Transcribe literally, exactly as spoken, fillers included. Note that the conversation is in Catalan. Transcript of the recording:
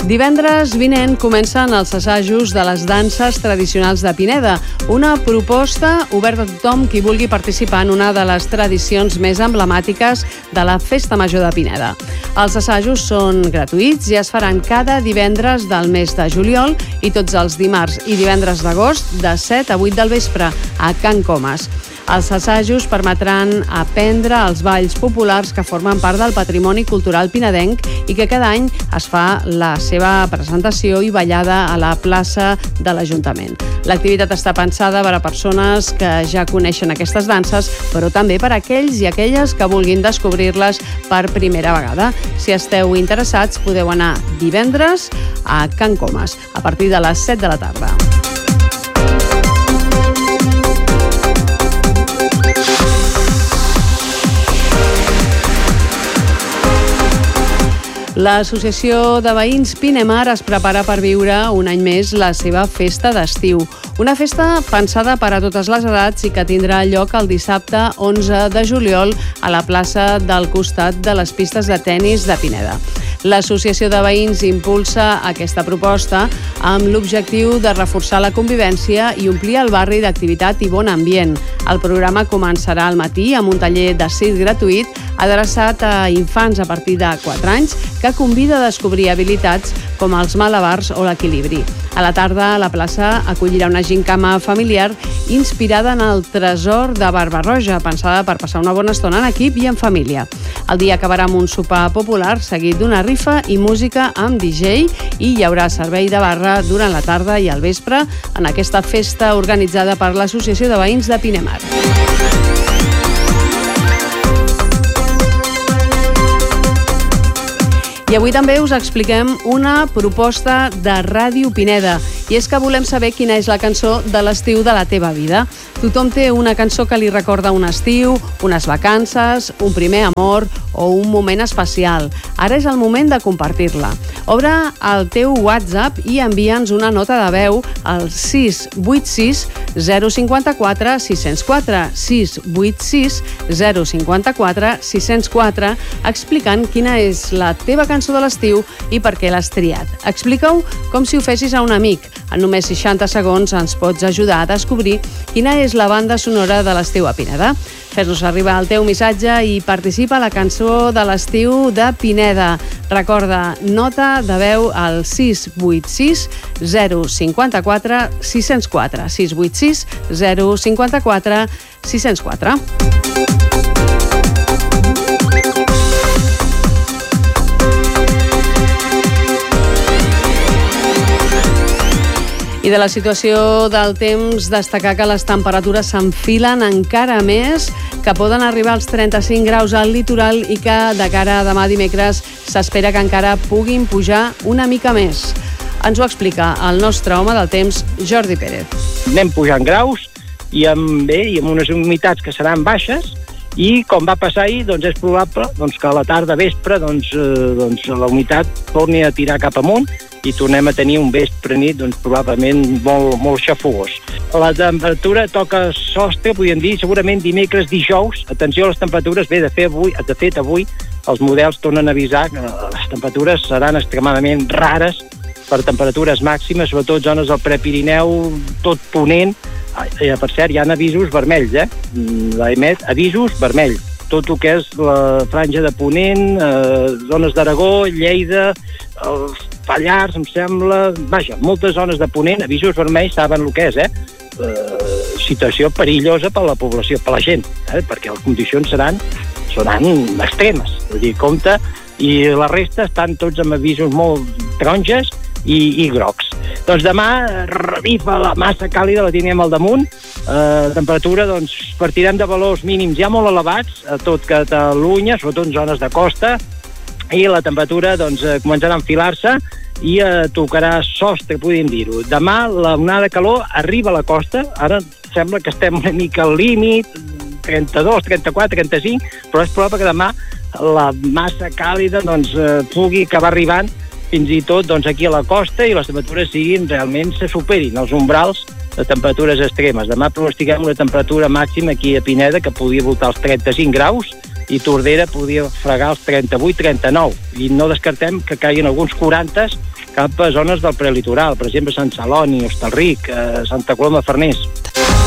Divendres vinent comencen els assajos de les danses tradicionals de Pineda, una proposta oberta a tothom qui vulgui participar en una de les tradicions més emblemàtiques de la Festa Major de Pineda. Els assajos són gratuïts i es faran cada divendres del mes de juliol i tots els dimarts i divendres d'agost de set a vuit del vespre a Can Comas. Els assajos permetran aprendre els balls populars que formen part del patrimoni cultural pinedenc i que cada any es fa la seva presentació i ballada a la plaça de l'Ajuntament. L'activitat està pensada per a persones que ja coneixen aquestes danses, però també per a aquells i aquelles que vulguin descobrir-les per primera vegada. Si esteu interessats, podeu anar divendres a Can Comas, a partir de les set de la tarda. L'Associació de Veïns Pinemar es prepara per viure un any més la seva festa d'estiu. Una festa pensada per a totes les edats i que tindrà lloc el dissabte onze de juliol a la plaça del costat de les pistes de tennis de Pineda. L'Associació de Veïns impulsa aquesta proposta amb l'objectiu de reforçar la convivència i omplir el barri d'activitat i bon ambient. El programa començarà al matí amb un taller de circ gratuït adreçat a infants a partir de quatre anys que convida a descobrir habilitats com els malabars o l'equilibri. A la tarda, la plaça acollirà una gincama familiar inspirada en el tresor de Barba-roja, pensada per passar una bona estona en equip i en família. El dia acabarà amb un sopar popular seguit d'una rifa i música amb D J i hi haurà servei de barra durant la tarda i al vespre en aquesta festa organitzada per l'Associació de Veïns de Pinemar. I avui també us expliquem una proposta de Ràdio Pineda. I és que volem saber quina és la cançó de l'estiu de la teva vida. Tothom té una cançó que li recorda un estiu, unes vacances, un primer amor o un moment especial. Ara és el moment de compartir-la. Obre el teu WhatsApp i envia'ns una nota de veu al sis vuit sis zero cinc quatre sis zero quatre, sis vuit sis zero cinc quatre sis zero quatre, explicant quina és la teva cançó de l'estiu i per què l'has triat. Explica-ho com si ho fessis a un amic. En només seixanta segons ens pots ajudar a descobrir quina és la banda sonora de l'estiu a Pineda. Fes-nos arribar el teu missatge i participa a la cançó de l'estiu de Pineda. Recorda, nota de veu al sis vuit sis zero cinc quatre sis zero quatre, sis vuit sis zero cinc quatre sis zero quatre. I de la situació del temps, destacar que les temperatures s'enfilen encara més, que poden arribar als trenta-cinc graus al litoral i que de cara a demà dimecres s'espera que encara puguin pujar una mica més. Ens ho explica el nostre home del temps, Jordi Pérez. Anem pujant graus i amb, bé, i amb unes humitats que seran baixes i, com va passar ahir, doncs és probable doncs, que a la tarda vespre doncs, eh, doncs, la humitat torni a tirar cap amunt i tornem a tenir un vespre-nit doncs, probablement molt, molt xafogós. La temperatura toca sostre, podríem dir, segurament dimecres, dijous. Atenció a les temperatures, bé, de fet avui, de fet, avui els models tornen a avisar que les temperatures seran extremadament rares per temperatures màximes, sobretot zones del Prepirineu, tot Ponent. Eh, per cert, hi ha avisos vermells, eh? L'A E M E T, avisos vermells. Tot el que és la franja de Ponent, eh, zones d'Aragó, Lleida, els Pallars, em sembla... Vaja, moltes zones de Ponent, avisos vermells, saben el que és, eh? eh situació perillosa per a la població, per a la gent, eh? Perquè les condicions seran, seran extremes. Vull dir, compte, i la resta estan tots amb avisos molt taronges i, i grocs. Doncs demà revifa la massa càlida, la tindrem al damunt. Eh, temperatura, doncs, partirem de valors mínims ja molt elevats a tot Catalunya, sobretot en zones de costa, i la temperatura, doncs, començarà a enfilar-se i eh, tocarà sostre, podríem dir-ho. Demà la onada de calor arriba a la costa, ara sembla que estem una mica al límit, trenta-dos, trenta-quatre, trenta-cinc, però és probable que demà la massa càlida doncs, eh, pugui acabar arribant fins i tot doncs, aquí a la costa i les temperatures siguin realment se superin els umbrals de temperatures extremes. Demà pronostiquem una temperatura màxima aquí a Pineda que podria voltar als trenta-cinc graus i Tordera podria fregar els trenta-vuit trenta-nou. I no descartem que caiguin alguns quaranta cap a zones del prelitoral, per exemple Sant Celoni, Hostalric, eh, Santa Coloma de Farners.